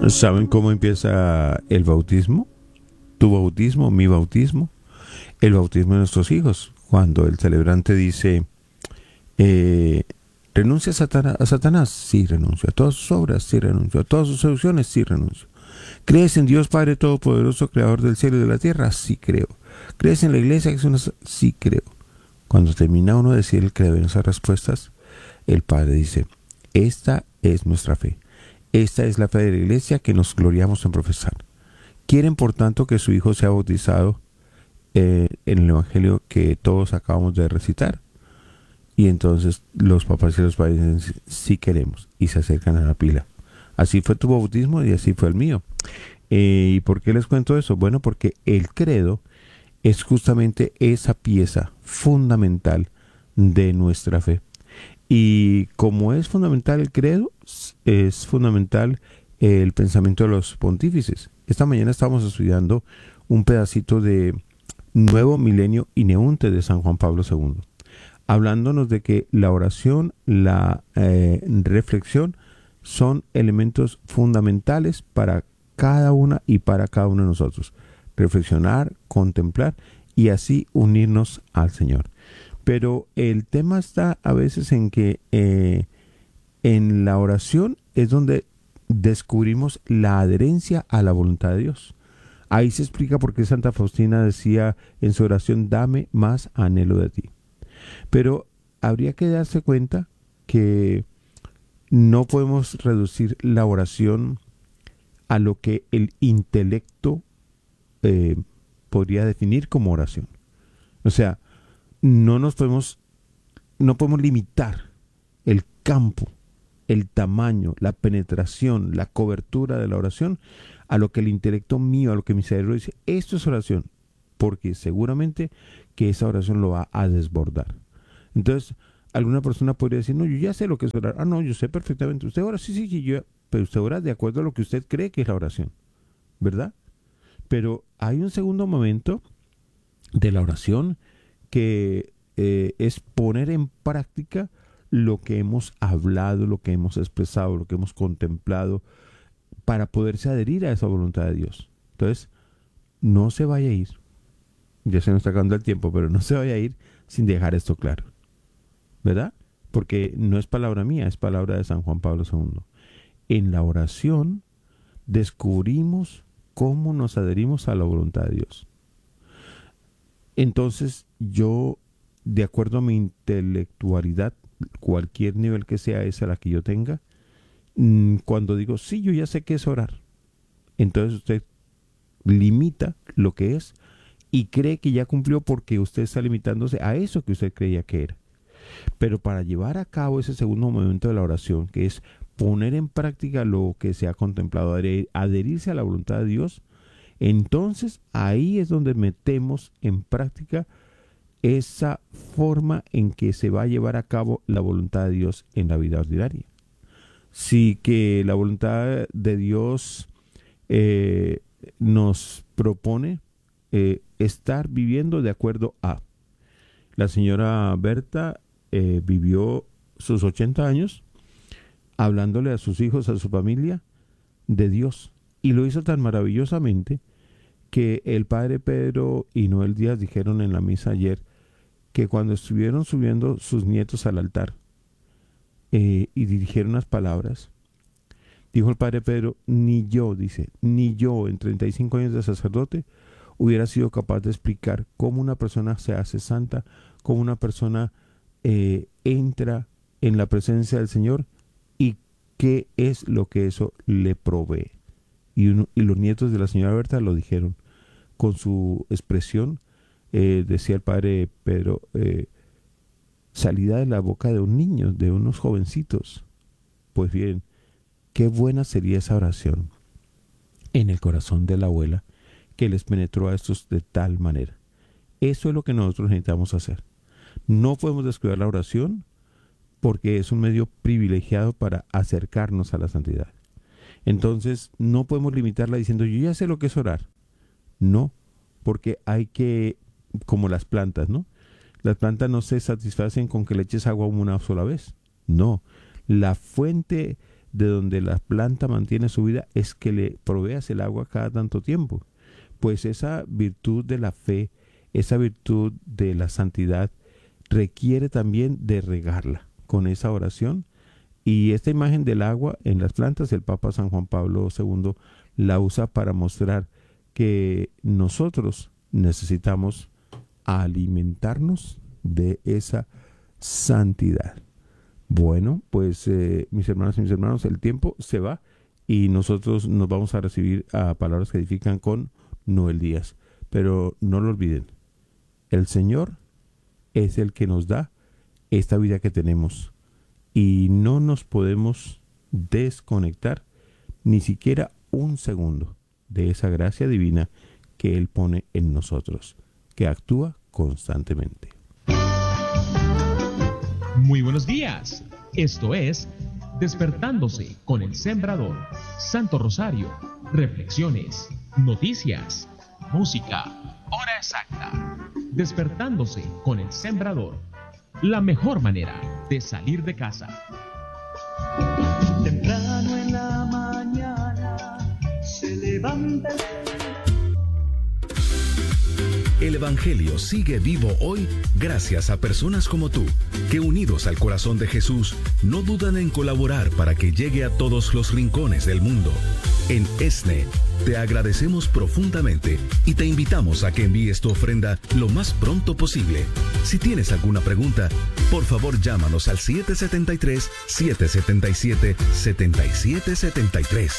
¿Saben cómo empieza el bautismo? Tu bautismo, mi bautismo, el bautismo de nuestros hijos. Cuando el celebrante dice, eh, ¿renuncia a Satanás? Sí, renuncio. ¿A todas sus obras? Sí, renuncio. ¿A todas sus seducciones? Sí, renuncio. ¿Crees en Dios Padre Todopoderoso, Creador del cielo y de la tierra? Sí, creo. ¿Crees en la iglesia que es una... Sí, creo. Cuando termina uno de decir el creo en esas respuestas, el Padre dice, esta es nuestra fe. Esta es la fe de la iglesia que nos gloriamos en profesar. Quieren, por tanto, que su hijo sea bautizado en el evangelio que todos acabamos de recitar. Y entonces los papás y los padres dicen, sí queremos, y se acercan a la pila. Así fue tu bautismo y así fue el mío. ¿Y por qué les cuento eso? Bueno, porque el credo es justamente esa pieza fundamental de nuestra fe. Y como es fundamental el credo, es fundamental el pensamiento de los pontífices. Esta mañana estábamos estudiando un pedacito de Nuevo Milenio Ineunte de San Juan Pablo II, hablándonos de que la oración, la reflexión son elementos fundamentales para cada una y para cada uno de nosotros. Reflexionar, contemplar y así unirnos al Señor. Pero el tema está a veces en que en la oración es donde descubrimos la adherencia a la voluntad de Dios. Ahí se explica por qué Santa Faustina decía en su oración, dame más anhelo de ti. Pero habría que darse cuenta que no podemos reducir la oración a lo que el intelecto eh, podría definir como oración. O sea, no nos podemos, no podemos limitar el campo, el tamaño, la penetración, la cobertura de la oración a lo que el intelecto mío, a lo que mi cerebro dice, esto es oración, porque seguramente que esa oración lo va a desbordar. Entonces, alguna persona podría decir, no, yo ya sé lo que es orar. Ah, no, yo sé perfectamente. Usted ora, sí, sí, sí, yo, pero usted ora de acuerdo a lo que usted cree que es la oración, ¿verdad? Pero hay un segundo momento de la oración que es poner en práctica lo que hemos hablado, lo que hemos expresado, lo que hemos contemplado, para poderse adherir a esa voluntad de Dios. Entonces, no se vaya a ir, ya se nos está acabando el tiempo, pero no se vaya a ir sin dejar esto claro, ¿verdad? Porque no es palabra mía, es palabra de San Juan Pablo II. En la oración descubrimos cómo nos adherimos a la voluntad de Dios. Entonces yo, de acuerdo a mi intelectualidad, cualquier nivel que sea esa la que yo tenga, cuando digo, sí, yo ya sé qué es orar, entonces usted limita lo que es y cree que ya cumplió porque usted está limitándose a eso que usted creía que era. Pero para llevar a cabo ese segundo momento de la oración, que es poner en práctica lo que se ha contemplado, adherirse a la voluntad de Dios, entonces ahí es donde metemos en práctica esa forma en que se va a llevar a cabo la voluntad de Dios en la vida ordinaria. Sí que la voluntad de Dios eh, nos propone estar viviendo de acuerdo a. La señora Berta vivió sus 80 años hablándole a sus hijos, a su familia, de Dios. Y lo hizo tan maravillosamente que el padre Pedro y Noel Díaz dijeron en la misa ayer que cuando estuvieron subiendo sus nietos al altar y dirigieron las palabras, dijo el padre Pedro, ni yo, dice, ni yo en 35 años de sacerdote hubiera sido capaz de explicar cómo una persona se hace santa, cómo una persona entra en la presencia del Señor y qué es lo que eso le provee. Y los nietos de la señora Berta lo dijeron con su expresión, decía el padre Pedro, salida de la boca de un niño, de unos jovencitos. Pues bien, qué buena sería esa oración en el corazón de la abuela que les penetró a estos de tal manera. Eso es lo que nosotros necesitamos hacer. No podemos descuidar la oración porque es un medio privilegiado para acercarnos a la santidad. Entonces, no podemos limitarla diciendo, yo ya sé lo que es orar. No, porque hay que, como las plantas, ¿no? Las plantas no se satisfacen con que le eches agua una sola vez. No, la fuente de donde la planta mantiene su vida es que le proveas el agua cada tanto tiempo. Pues esa virtud de la fe, esa virtud de la santidad, requiere también de regarla con esa oración. Y esta imagen del agua en las plantas, el Papa San Juan Pablo II la usa para mostrar que nosotros necesitamos alimentarnos de esa santidad. Bueno, pues mis hermanas y mis hermanos, el tiempo se va y nosotros nos vamos a recibir a Palabras que Edifican con Noel Díaz. Pero no lo olviden, el Señor es el que nos da esta vida que tenemos y no nos podemos desconectar ni siquiera un segundo de esa gracia divina que Él pone en nosotros, que actúa constantemente. Muy buenos días. Esto es Despertándose con el Sembrador. Santo Rosario, reflexiones, noticias, música, hora exacta. Despertándose con el Sembrador. La mejor manera de salir de casa. Temprano en la mañana se levanta. El Evangelio sigue vivo hoy gracias a personas como tú, que unidos al corazón de Jesús, no dudan en colaborar para que llegue a todos los rincones del mundo. En ESNE, te agradecemos profundamente y te invitamos a que envíes tu ofrenda lo más pronto posible. Si tienes alguna pregunta, por favor llámanos al 773-777-7773.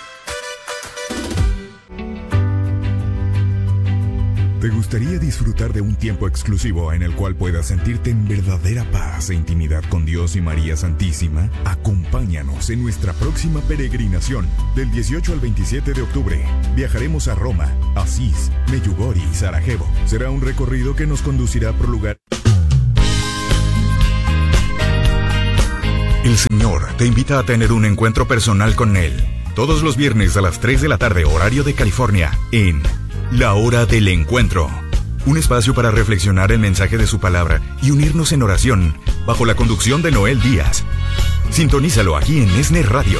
¿Te gustaría disfrutar de un tiempo exclusivo en el cual puedas sentirte en verdadera paz e intimidad con Dios y María Santísima? Acompáñanos en nuestra próxima peregrinación del 18 al 27 de octubre. Viajaremos a Roma, Asís, Medjugorje y Sarajevo. Será un recorrido que nos conducirá por lugares. El Señor te invita a tener un encuentro personal con Él. Todos los viernes a las 3 de la tarde, horario de California, en La Hora del Encuentro. Un espacio para reflexionar el mensaje de su palabra y unirnos en oración, bajo la conducción de Noel Díaz. Sintonízalo aquí en ESNE Radio.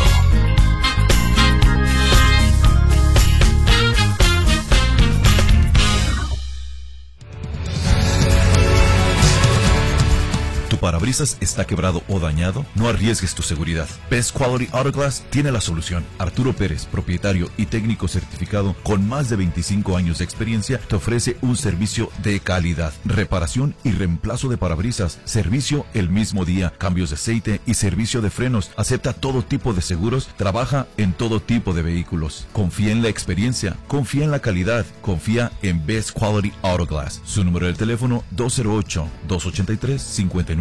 ¿Tu parabrisas está quebrado o dañado? No arriesgues tu seguridad. Best Quality Auto Glass tiene la solución. Arturo Pérez, propietario y técnico certificado con más de 25 años de experiencia, te ofrece un servicio de calidad. Reparación y reemplazo de parabrisas. Servicio el mismo día. Cambios de aceite y servicio de frenos. Acepta todo tipo de seguros. Trabaja en todo tipo de vehículos. Confía en la experiencia. Confía en la calidad. Confía en Best Quality Auto Glass. Su número de teléfono 208-283-5911.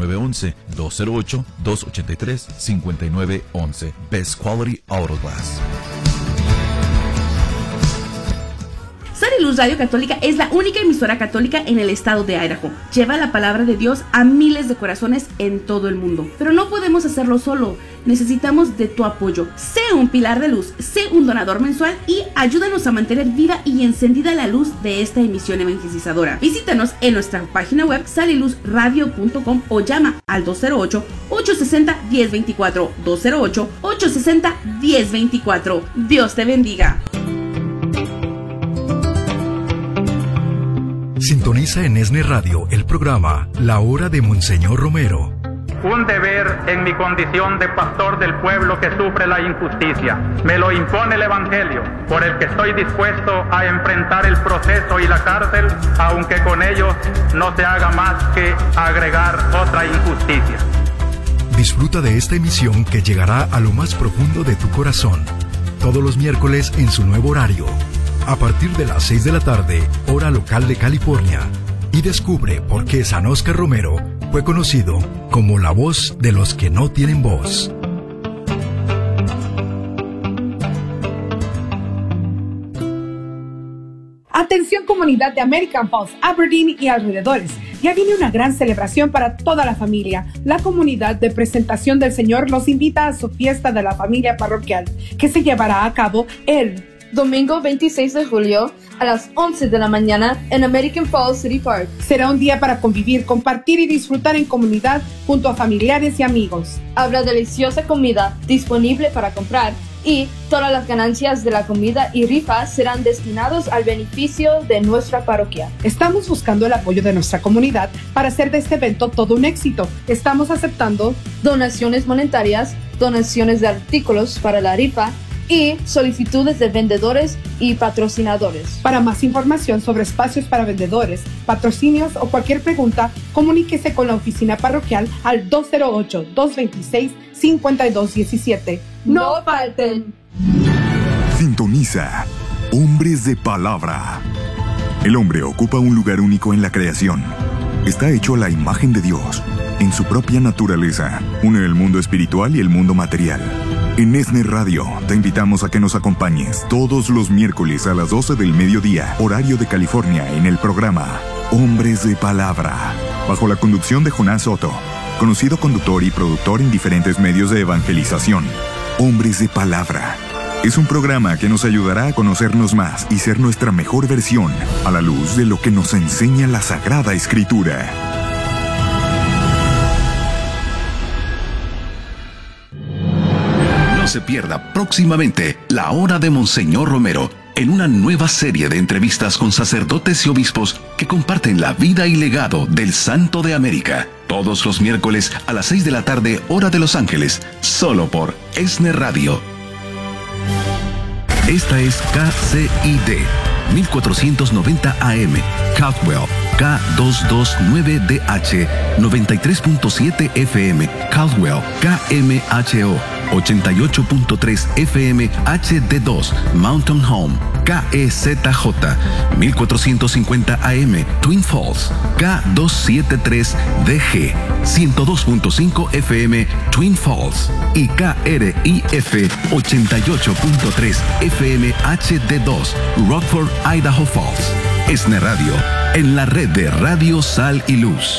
208-283-5911. Best Quality Auto Glass. Sal y Luz Radio Católica es la única emisora católica en el estado de Idaho. Lleva la palabra de Dios a miles de corazones en todo el mundo. Pero no podemos hacerlo solo. Necesitamos de tu apoyo. Sé un pilar de luz, sé un donador mensual y ayúdanos a mantener viva y encendida la luz de esta emisión evangelizadora. Visítanos en nuestra página web saliluzradio.com o llama al 208-860-1024. 208-860-1024. Dios te bendiga. Sintoniza en ESNE Radio el programa La Hora de Monseñor Romero. Un deber en mi condición de pastor del pueblo que sufre la injusticia. Me lo impone el Evangelio, por el que estoy dispuesto a enfrentar el proceso y la cárcel, aunque con ello no se haga más que agregar otra injusticia. Disfruta de esta emisión que llegará a lo más profundo de tu corazón. Todos los miércoles en su nuevo horario, a partir de las 6 de la tarde, hora local de California. Y descubre por qué San Óscar Romero fue conocido como la voz de los que no tienen voz. Atención comunidad de American Falls, Aberdeen y alrededores. Ya viene una gran celebración para toda la familia. La comunidad de Presentación del Señor los invita a su fiesta de la familia parroquial, que se llevará a cabo el domingo 26 de julio a las 11 de la mañana en American Falls City Park. Será un día para convivir, compartir y disfrutar en comunidad junto a familiares y amigos. Habrá deliciosa comida disponible para comprar y todas las ganancias de la comida y rifas serán destinados al beneficio de nuestra parroquia. Estamos buscando el apoyo de nuestra comunidad para hacer de este evento todo un éxito. Estamos aceptando donaciones monetarias, donaciones de artículos para la rifa y solicitudes de vendedores y patrocinadores. Para más información sobre espacios para vendedores, patrocinios o cualquier pregunta, comuníquese con la oficina parroquial al 208-226-5217. ¡No falten! Sintoniza Hombres de Palabra. El hombre ocupa un lugar único en la creación. Está hecho a la imagen de Dios. En su propia naturaleza, une el mundo espiritual y el mundo material. En ESNE Radio te invitamos a que nos acompañes todos los miércoles a las 12 del mediodía, horario de California, en el programa Hombres de Palabra, bajo la conducción de Jonás Soto, conocido conductor y productor en diferentes medios de evangelización. Hombres de Palabra es un programa que nos ayudará a conocernos más y ser nuestra mejor versión a la luz de lo que nos enseña la Sagrada Escritura. No se pierda próximamente La Hora de Monseñor Romero, en una nueva serie de entrevistas con sacerdotes y obispos que comparten la vida y legado del Santo de América. Todos los miércoles a las 6 de la tarde, hora de Los Ángeles, solo por ESNE Radio. Esta es KCID 1490 AM, Caldwell, K229DH, 93.7 FM, Caldwell, KMHO, 88.3 FM HD2, Mountain Home, KEZJ, 1450 AM, Twin Falls, K273DG, 102.5 FM, Twin Falls, y KRIF, 88.3 FM HD2, Rockford, Idaho Falls. ESNE Radio, en la red de Radio Sal y Luz.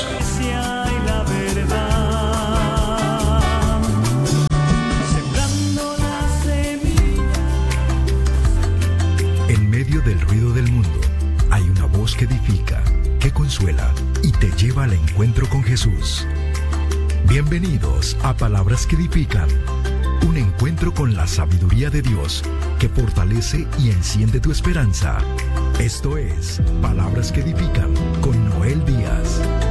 En medio del ruido del mundo, hay una voz que edifica, que consuela y te lleva al encuentro con Jesús. Bienvenidos a Palabras que Edifican, un encuentro con la sabiduría de Dios que fortalece y enciende tu esperanza. Esto es Palabras que Edifican con Noel Díaz.